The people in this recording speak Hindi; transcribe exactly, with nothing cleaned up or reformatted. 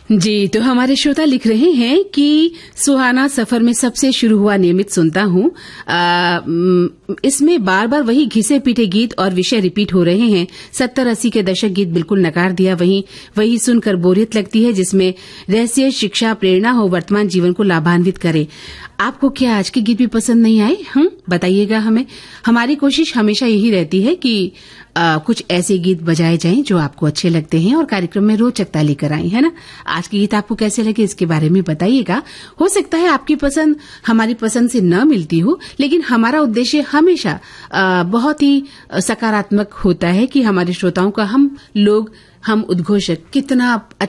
जी, तो हमारे श्रोता लिख रहे हैं कि सुहाना सफर में सबसे शुरू हुआ नियमित सुनता हूँ। इसमें बार बार वही घिसे पीटे गीत और विषय रिपीट हो रहे हैं। सत्तर अस्सी के दशक गीत बिल्कुल नकार दिया। वही वही सुनकर बोरियत लगती है, जिसमें रहस्य, शिक्षा, प्रेरणा हो, वर्तमान जीवन को लाभान्वित करे। आपको क्या आज के गीत भी पसंद नहीं आए? हम बताइएगा हमें। हमारी कोशिश हमेशा यही रहती है कि आ, कुछ ऐसे गीत बजाए जाएं जो आपको अच्छे लगते हैं और कार्यक्रम में रोचकता लेकर आए, है ना। आज के गीत आपको कैसे लगे इसके बारे में बताइएगा। हो सकता है आपकी पसंद हमारी पसंद से न मिलती हो, लेकिन हमारा उद्देश्य हमेशा आ, बहुत ही सकारात्मक होता है कि हमारे श्रोताओं का हम लोग हम उद्घोषक कितना